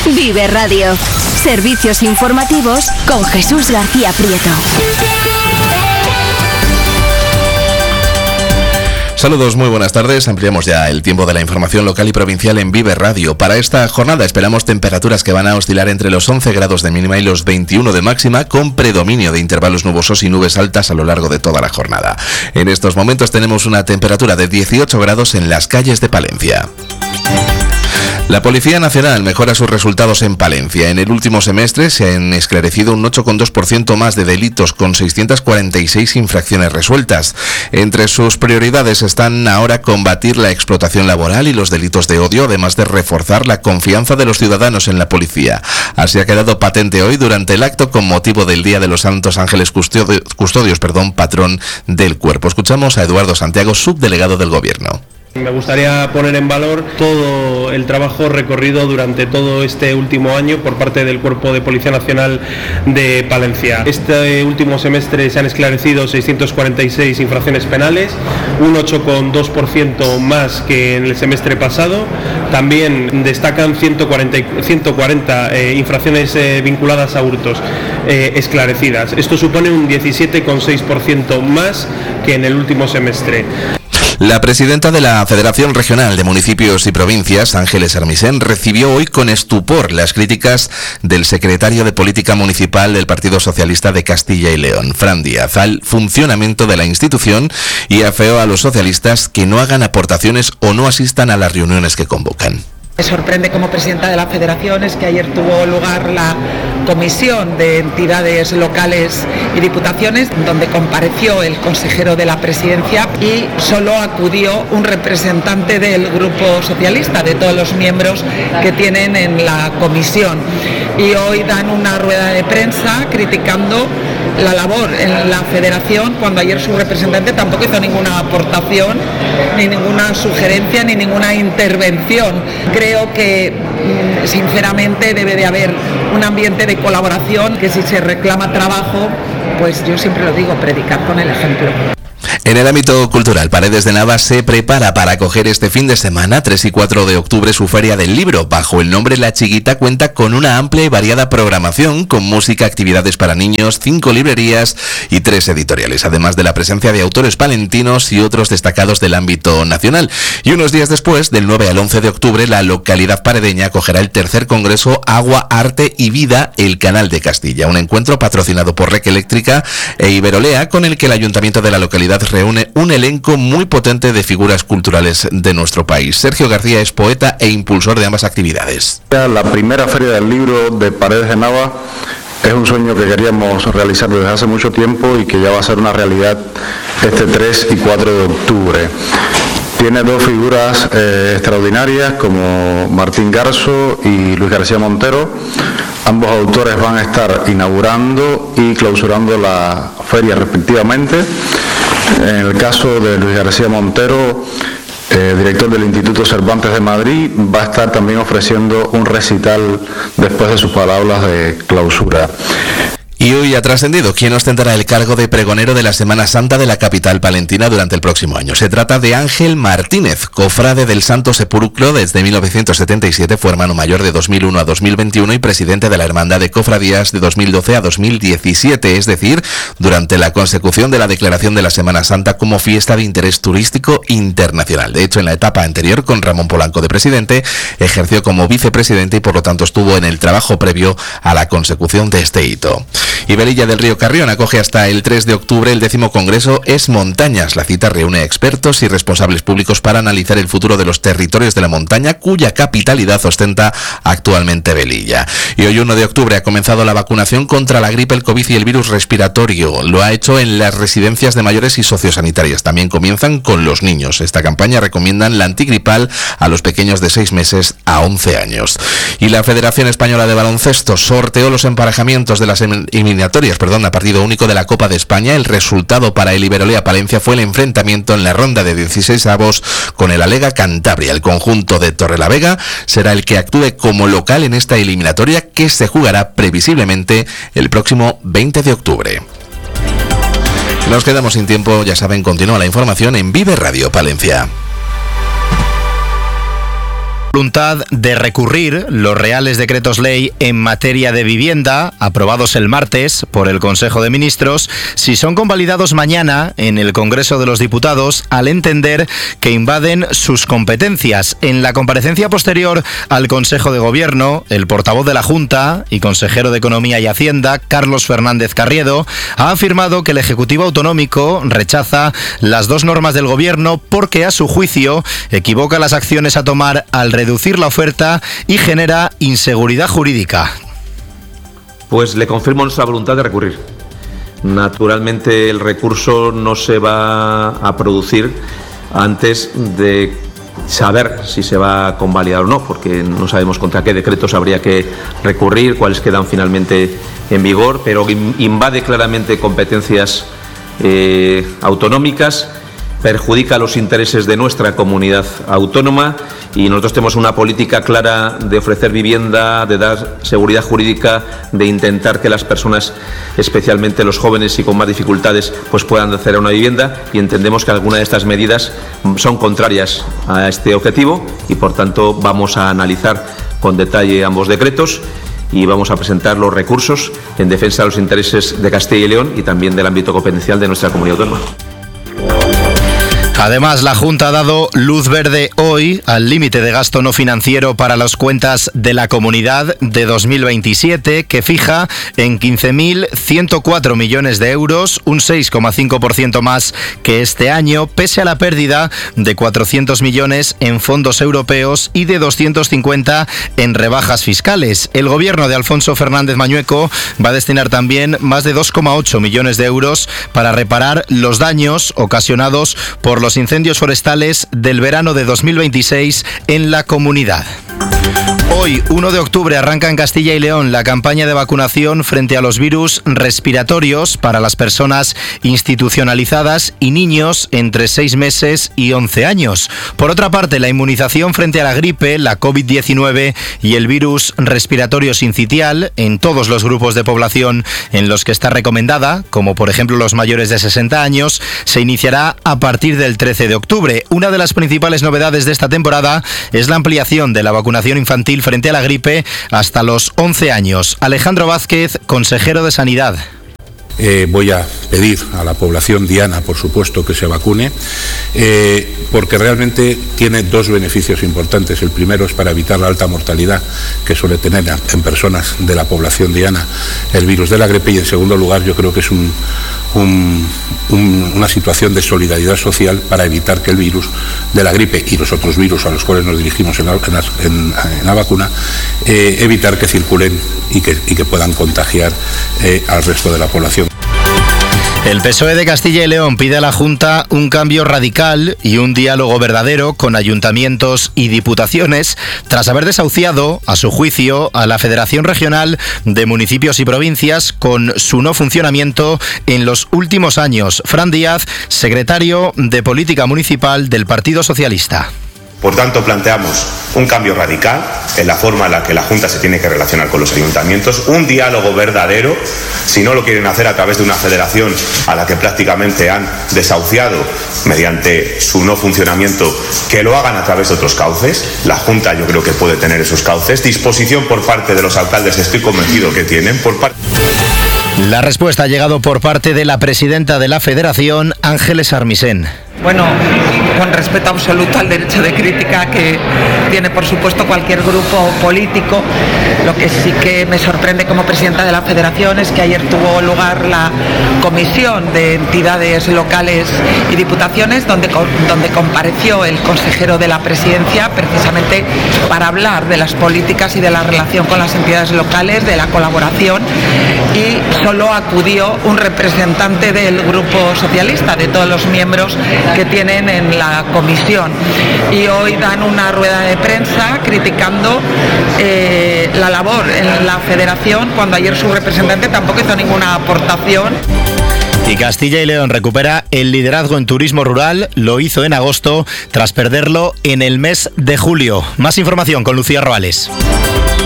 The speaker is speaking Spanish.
Vive Radio. Servicios informativos con Jesús García Prieto. Saludos, muy buenas tardes. Ampliamos ya el tiempo de la información local y provincial en Vive Radio. Para esta jornada esperamos temperaturas que van a oscilar entre los 11 grados de mínima y los 21 de máxima, con predominio de intervalos nubosos y nubes altas a lo largo de toda la jornada. En estos momentos tenemos una temperatura de 18 grados en las calles de Palencia. La Policía Nacional mejora sus resultados en Palencia. En el último semestre se han esclarecido un 8,2% más de delitos, con 646 infracciones resueltas. Entre sus prioridades están ahora combatir la explotación laboral y los delitos de odio, además de reforzar la confianza de los ciudadanos en la policía. Así ha quedado patente hoy durante el acto con motivo del Día de los Santos Ángeles Custodios, patrón del cuerpo. Escuchamos a Eduardo Santiago, subdelegado del Gobierno. Me gustaría poner en valor todo el trabajo recorrido durante todo este último año por parte del Cuerpo de Policía Nacional de Palencia. Este último semestre se han esclarecido 646 infracciones penales, un 8,2% más que en el semestre pasado. También destacan 140 infracciones vinculadas a hurtos esclarecidas. Esto supone un 17,6% más que en el último semestre. La presidenta de la Federación Regional de Municipios y Provincias, Ángeles Armisen, recibió hoy con estupor las críticas del secretario de Política Municipal del Partido Socialista de Castilla y León, Fran Díaz, al funcionamiento de la institución, y afeó a los socialistas que no hagan aportaciones o no asistan a las reuniones que convocan. Me sorprende como presidenta de la Federación es que ayer tuvo lugar la comisión de entidades locales y diputaciones, donde compareció el consejero de la presidencia y solo acudió un representante del Grupo Socialista, de todos los miembros que tienen en la comisión. Y hoy dan una rueda de prensa criticando la labor en la Federación, cuando ayer su representante tampoco hizo ninguna aportación, ni ninguna sugerencia, ni ninguna intervención. Creo que, sinceramente, debe de haber un ambiente de colaboración, que si se reclama trabajo, pues yo siempre lo digo, predicar con el ejemplo. En el ámbito cultural, Paredes de Nava se prepara para acoger este fin de semana, 3 y 4 de octubre, su Feria del Libro. Bajo el nombre La Chiquita cuenta con una amplia y variada programación, con música, actividades para niños, 5 librerías y 3 editoriales, además de la presencia de autores palentinos y otros destacados del ámbito nacional. Y unos días después, del 9 al 11 de octubre, la localidad paredeña acogerá el tercer congreso Agua, Arte y Vida, el Canal de Castilla, un encuentro patrocinado por Red Eléctrica e Iberolea, con el que el ayuntamiento de la localidad reúne un elenco muy potente de figuras culturales de nuestro país. Sergio García es poeta e impulsor de ambas actividades. La primera Feria del Libro de Paredes de Nava es un sueño que queríamos realizar desde hace mucho tiempo y que ya va a ser una realidad este 3 y 4 de octubre. Tiene dos figuras extraordinarias como Martín Garzo y Luis García Montero. Ambos autores van a estar inaugurando y clausurando la feria respectivamente. En el caso de Luis García Montero, director del Instituto Cervantes de Madrid, va a estar también ofreciendo un recital después de sus palabras de clausura. Y hoy ha trascendido quién ostentará el cargo de pregonero de la Semana Santa de la capital palentina durante el próximo año. Se trata de Ángel Martínez, cofrade del Santo Sepulcro desde 1977, fue hermano mayor de 2001 a 2021 y presidente de la Hermandad de Cofradías de 2012 a 2017, es decir, durante la consecución de la declaración de la Semana Santa como fiesta de interés turístico internacional. De hecho, en la etapa anterior, con Ramón Polanco de presidente, ejerció como vicepresidente y por lo tanto estuvo en el trabajo previo a la consecución de este hito. Y Velilla del Río Carrión acoge hasta el 3 de octubre el 10º Congreso Es Montañas. La cita reúne expertos y responsables públicos para analizar el futuro de los territorios de la montaña, cuya capitalidad ostenta actualmente Velilla. Y hoy 1 de octubre ha comenzado la vacunación contra la gripe, el COVID y el virus respiratorio. Lo ha hecho en las residencias de mayores y sociosanitarias. También comienzan con los niños. Esta campaña recomiendan la antigripal a los pequeños de 6 meses a 11 años. Y la Federación Española de Baloncesto sorteó los emparejamientos de las eliminatorias, a partido único de la Copa de España. El resultado para el Iberolea Palencia fue el enfrentamiento en la ronda de 16avos con el Alega Cantabria. El conjunto de Torrelavega será el que actúe como local en esta eliminatoria, que se jugará previsiblemente el próximo 20 de octubre. Nos quedamos sin tiempo, ya saben, continúa la información en Vive Radio Palencia. voluntad de recurrir los reales decretos ley en materia de vivienda, aprobados el martes por el Consejo de Ministros, si son convalidados mañana en el Congreso de los Diputados, al entender que invaden sus competencias. En la comparecencia posterior al Consejo de Gobierno, el portavoz de la Junta y consejero de Economía y Hacienda, Carlos Fernández Carriedo, ha afirmado que el Ejecutivo Autonómico rechaza las dos normas del Gobierno porque, a su juicio, equivoca las acciones a tomar al reducir la oferta y genera inseguridad jurídica. Pues le confirmo nuestra voluntad de recurrir. Naturalmente el recurso no se va a producir antes de saber si se va a convalidar o no, porque no sabemos contra qué decretos habría que recurrir, cuáles quedan finalmente en vigor, pero invade claramente competencias autonómicas, perjudica los intereses de nuestra comunidad autónoma y nosotros tenemos una política clara de ofrecer vivienda, de dar seguridad jurídica, de intentar que las personas, especialmente los jóvenes y con más dificultades, pues puedan acceder a una vivienda, y entendemos que algunas de estas medidas son contrarias a este objetivo y por tanto vamos a analizar con detalle ambos decretos y vamos a presentar los recursos en defensa de los intereses de Castilla y León y también del ámbito competencial de nuestra comunidad autónoma. Además, la Junta ha dado luz verde hoy al límite de gasto no financiero para las cuentas de la comunidad de 2027, que fija en 15.104 millones de euros, un 6,5% más que este año, pese a la pérdida de 400 millones en fondos europeos y de 250 en rebajas fiscales. El gobierno de Alfonso Fernández Mañueco va a destinar también más de 2,8 millones de euros para reparar los daños ocasionados por los incendios forestales del verano de 2026 en la comunidad. Hoy, 1 de octubre, arranca en Castilla y León la campaña de vacunación frente a los virus respiratorios para las personas institucionalizadas y niños entre 6 meses y 11 años. Por otra parte, la inmunización frente a la gripe, la COVID-19 y el virus respiratorio sincitial en todos los grupos de población en los que está recomendada, como por ejemplo los mayores de 60 años, se iniciará a partir del 13 de octubre. Una de las principales novedades de esta temporada es la ampliación de la vacunación infantil frente a la gripe hasta los 11 años. Alejandro Vázquez, consejero de Sanidad. Voy a pedir a la población diana, por supuesto, que se vacune, porque realmente tiene dos beneficios importantes. El primero es para evitar la alta mortalidad que suele tener en personas de la población diana el virus de la gripe, y en segundo lugar yo creo que es una situación de solidaridad social para evitar que el virus de la gripe y los otros virus a los cuales nos dirigimos en la vacuna, evitar que circulen y que puedan contagiar al resto de la población. El PSOE de Castilla y León pide a la Junta un cambio radical y un diálogo verdadero con ayuntamientos y diputaciones, tras haber desahuciado, a su juicio, a la Federación Regional de Municipios y Provincias con su no funcionamiento en los últimos años. Fran Díaz, secretario de Política Municipal del Partido Socialista. Por tanto, planteamos un cambio radical en la forma en la que la Junta se tiene que relacionar con los ayuntamientos, un diálogo verdadero, si no lo quieren hacer a través de una federación a la que prácticamente han desahuciado mediante su no funcionamiento, que lo hagan a través de otros cauces. La Junta yo creo que puede tener esos cauces. Disposición por parte de los alcaldes, estoy convencido que tienen. La respuesta ha llegado por parte de la presidenta de la Federación, Ángeles Armisen. Bueno, con respeto absoluto al derecho de crítica que tiene, por supuesto, cualquier grupo político. Lo que sí que me sorprende como presidenta de la Federación es que ayer tuvo lugar la comisión de entidades locales y diputaciones donde compareció el consejero de la presidencia precisamente para hablar de las políticas y de la relación con las entidades locales, de la colaboración, y solo acudió un representante del Grupo Socialista, de todos los miembros que tienen en la comisión, y hoy dan una rueda de prensa criticando la labor en la Federación, cuando ayer su representante tampoco hizo ninguna aportación. Y Castilla y León recupera el liderazgo en turismo rural, lo hizo en agosto tras perderlo en el mes de julio. Más información con Lucía Roales.